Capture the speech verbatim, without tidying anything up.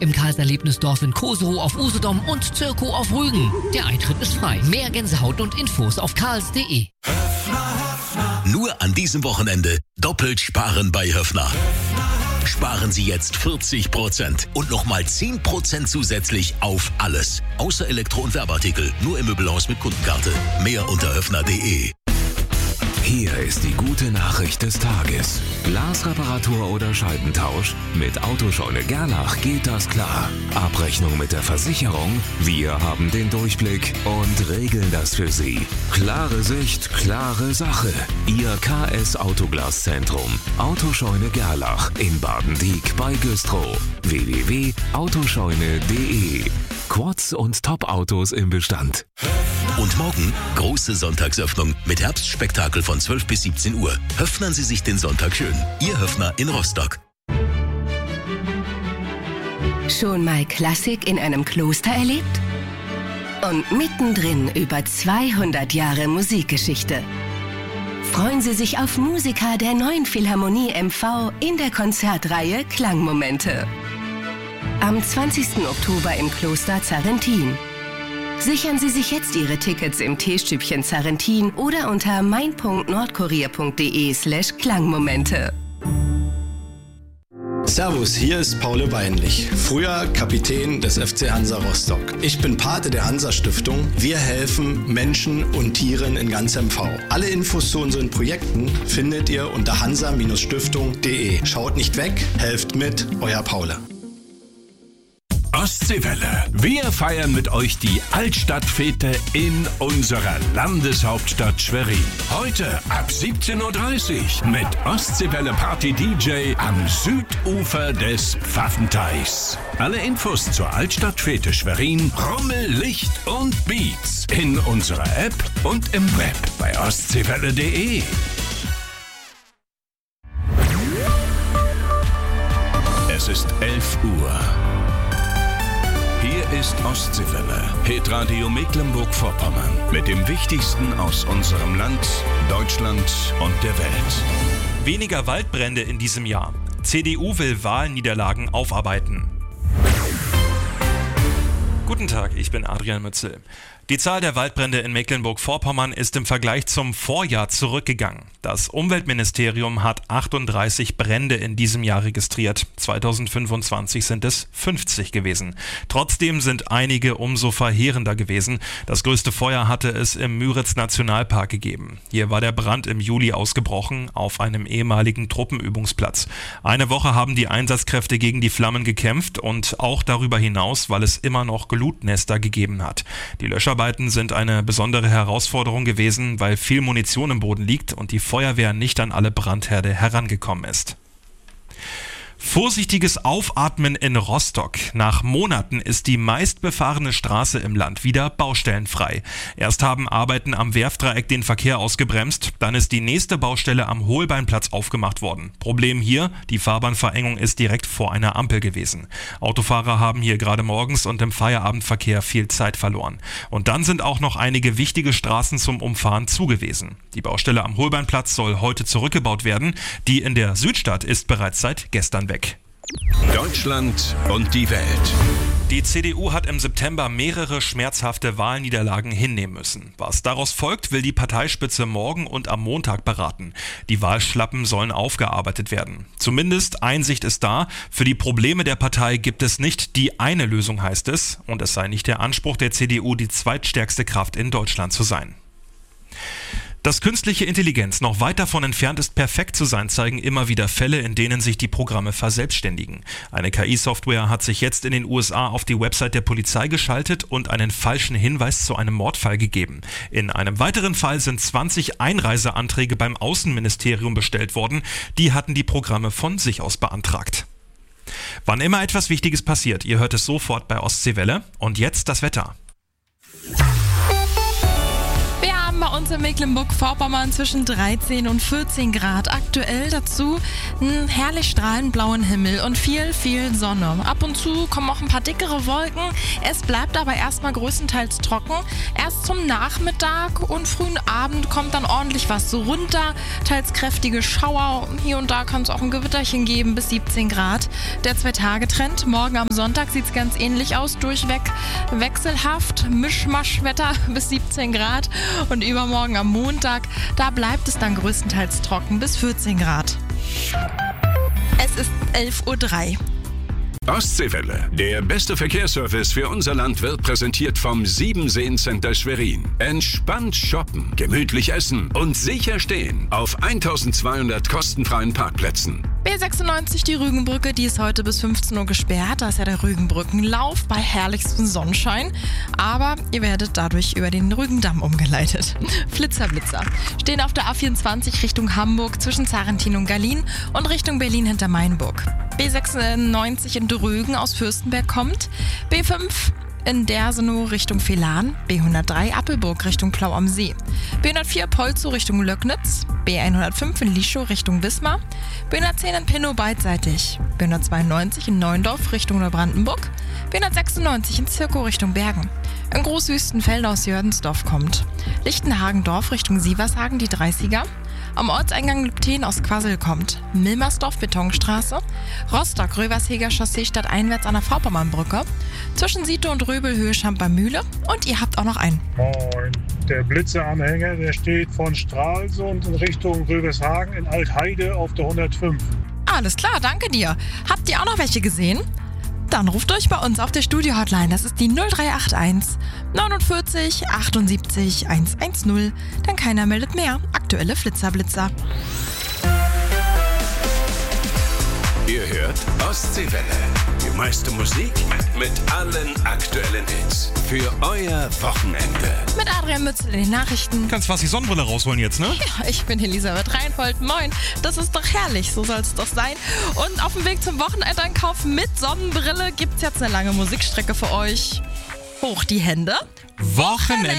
Im Karlserlebnisdorf in Koserow auf Usedom und Zirko auf Rügen. Der Eintritt ist frei. Mehr Gänsehaut und Infos auf karls punkt de. Nur an diesem Wochenende doppelt sparen bei Höffner. Sparen Sie jetzt vierzig Prozent und nochmal zehn Prozent zusätzlich auf alles. Außer Elektro- und Werbeartikel. Nur im Möbelhaus mit Kundenkarte. Mehr unter höffner punkt de. Hier ist die gute Nachricht des Tages. Glasreparatur oder Scheibentausch? Mit Autoscheune Gerlach geht das klar. Abrechnung mit der Versicherung? Wir haben den Durchblick und regeln das für Sie. Klare Sicht, klare Sache. Ihr K S Autoglaszentrum. Autoscheune Gerlach in Baden-Dieck bei Güstrow. w w w punkt autoscheune punkt de. Quads und Top-Autos im Bestand. Und morgen große Sonntagsöffnung mit Herbstspektakel von zwölf bis siebzehn Uhr. Höffnern Sie sich den Sonntag schön. Ihr Höffner in Rostock. Schon mal Klassik in einem Kloster erlebt? Und mittendrin über zweihundert Jahre Musikgeschichte. Freuen Sie sich auf Musiker der neuen Philharmonie M V in der Konzertreihe Klangmomente. Am zwanzigsten Oktober im Kloster Zarrentin. Sichern Sie sich jetzt Ihre Tickets im Teestübchen Zarrentin oder unter mein punkt nordkurier punkt de slash Klangmomente. Servus, hier ist Paul Weinlich, früher Kapitän des F C Hansa Rostock. Ich bin Pate der Hansa-Stiftung. Wir helfen Menschen und Tieren in ganz M V. Alle Infos zu unseren Projekten findet ihr unter hansa Stiftung punkt de. Schaut nicht weg, helft mit, euer Paul. Ostseewelle. Wir feiern mit euch die Altstadtfete in unserer Landeshauptstadt Schwerin. Heute ab siebzehn Uhr dreißig mit Ostseewelle Party D J am Südufer des Pfaffenteichs. Alle Infos zur Altstadtfete Schwerin, Rummel, Licht und Beats in unserer App und im Web bei ostseewelle punkt de. Es ist elf Uhr. Hier ist Ostseewelle, Hitradio Mecklenburg-Vorpommern mit dem Wichtigsten aus unserem Land, Deutschland und der Welt. Weniger Waldbrände in diesem Jahr. C D U will Wahlniederlagen aufarbeiten. Guten Tag, ich bin Adrian Mützel. Die Zahl der Waldbrände in Mecklenburg-Vorpommern ist im Vergleich zum Vorjahr zurückgegangen. Das Umweltministerium hat achtunddreißig Brände in diesem Jahr registriert. zweitausendfünfundzwanzig sind es fünfzig gewesen. Trotzdem sind einige umso verheerender gewesen. Das größte Feuer hatte es im Müritz-Nationalpark gegeben. Hier war der Brand im Juli ausgebrochen auf einem ehemaligen Truppenübungsplatz. Eine Woche haben die Einsatzkräfte gegen die Flammen gekämpft und auch darüber hinaus, weil es immer noch Glutnester gegeben hat. Die Löscharbeiten sind eine besondere Herausforderung gewesen, weil viel Munition im Boden liegt und die Feuerwehr nicht an alle Brandherde herangekommen ist. Vorsichtiges Aufatmen in Rostock. Nach Monaten ist die meistbefahrene Straße im Land wieder baustellenfrei. Erst haben Arbeiten am Werftdreieck den Verkehr ausgebremst, dann ist die nächste Baustelle am Holbeinplatz aufgemacht worden. Problem hier, die Fahrbahnverengung ist direkt vor einer Ampel gewesen. Autofahrer haben hier gerade morgens und im Feierabendverkehr viel Zeit verloren. Und dann sind auch noch einige wichtige Straßen zum Umfahren zugewiesen. Die Baustelle am Holbeinplatz soll heute zurückgebaut werden. Die in der Südstadt ist bereits seit gestern weg. Deutschland und die Welt. Die C D U hat im September mehrere schmerzhafte Wahlniederlagen hinnehmen müssen. Was daraus folgt, will die Parteispitze morgen und am Montag beraten. Die Wahlschlappen sollen aufgearbeitet werden. Zumindest Einsicht ist da. Für die Probleme der Partei gibt es nicht die eine Lösung, heißt es. Und es sei nicht der Anspruch der C D U, die zweitstärkste Kraft in Deutschland zu sein. Dass künstliche Intelligenz noch weit davon entfernt ist, perfekt zu sein, zeigen immer wieder Fälle, in denen sich die Programme verselbstständigen. Eine K I-Software hat sich jetzt in den U S A auf die Website der Polizei geschaltet und einen falschen Hinweis zu einem Mordfall gegeben. In einem weiteren Fall sind zwanzig Einreiseanträge beim Außenministerium bestellt worden. Die hatten die Programme von sich aus beantragt. Wann immer etwas Wichtiges passiert, ihr hört es sofort bei Ostseewelle. Und jetzt das Wetter. bei uns in Mecklenburg-Vorpommern zwischen dreizehn und vierzehn Grad. Aktuell dazu einen herrlich strahlend blauen Himmel und viel, viel Sonne. Ab und zu kommen auch ein paar dickere Wolken. Es bleibt aber erstmal größtenteils trocken. Erst zum Nachmittag und frühen Abend kommt dann ordentlich was so runter. Teils kräftige Schauer. Hier und da kann es auch ein Gewitterchen geben bis siebzehn Grad. Der Zwei-Tage-Trend. Morgen am Sonntag sieht es ganz ähnlich aus. Durchweg wechselhaft. Mischmaschwetter bis siebzehn Grad. Und übermorgen am Montag, da bleibt es dann größtenteils trocken bis vierzehn Grad. Es ist elf Uhr drei. Ostseewelle. Der beste Verkehrsservice für unser Land wird präsentiert vom Siebenseen-Center Schwerin. Entspannt shoppen, gemütlich essen und sicher stehen auf eintausendzweihundert kostenfreien Parkplätzen. B sechsundneunzig, die Rügenbrücke, die ist heute bis fünfzehn Uhr gesperrt. Da ist ja der Rügenbrückenlauf bei herrlichstem Sonnenschein. Aber ihr werdet dadurch über den Rügendamm umgeleitet. Flitzerblitzer stehen auf der A vierundzwanzig Richtung Hamburg zwischen Zarentin und Gallien und Richtung Berlin hinter Mainburg. B sechsundneunzig in Rügen aus Fürstenberg kommt. B fünf in Dersenow Richtung Vehlan, B hundertdrei Appelburg Richtung Plau am See, B hundertvier Polzow Richtung Löcknitz, B hundertfünf in Lischow Richtung Wismar, B hundertzehn in Pinnow beidseitig, B hundertzweiundneunzig in Neuendorf Richtung Neubrandenburg, B hundertsechsundneunzig in Zirkow Richtung Bergen. In Großwüstenfelde aus Jördensdorf kommt. Lichtenhagendorf Richtung Sievershagen die dreißiger. Am Ortseingang Lübten aus Quassel kommt. Milmersdorf Betonstraße. Rostock Röversheger Chaussee stadteinwärts an der Vorpommernbrücke. Zwischen Siete und Röbelhöhe Schampermühle. Und ihr habt auch noch einen. Moin. Der Blitzeranhänger, der steht von Stralsund in Richtung Rövershagen in Altheide auf der hundertfünf. Alles klar, danke dir. Habt ihr auch noch welche gesehen? Dann ruft euch bei uns auf der Studio-Hotline. Das ist die null drei acht eins neunundvierzig achtundsiebzig hundertzehn. Denn keiner meldet mehr. Aktuelle Flitzerblitzer. Ihr hört Ostseewelle. Die meiste Musik mit allen aktuellen Hits. Für euer Wochenende. Mit Adrian Mützel in den Nachrichten. Kannst fast die Sonnenbrille rausholen jetzt, ne? Ja, ich bin Elisabeth Reinhold. Moin. Das ist doch herrlich. So soll es doch sein. Und auf dem Weg zum Wochenendeinkauf mit Sonnenbrille gibt's jetzt eine lange Musikstrecke für euch. Hoch die Hände. Wochenende.